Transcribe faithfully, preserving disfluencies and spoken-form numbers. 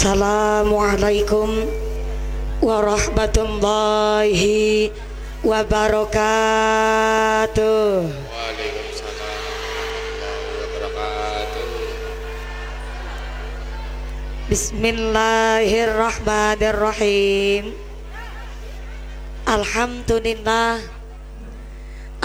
Assalamualaikum warahmatullahi wabarakatuh. Waalaikumsalam warahmatullahi wabarakatuh. Bismillahirrahmanirrahim. Alhamdulillah